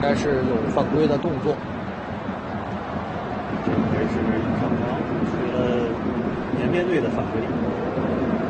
该是有犯规的动作。 这应该是上方吹了延边队的犯规。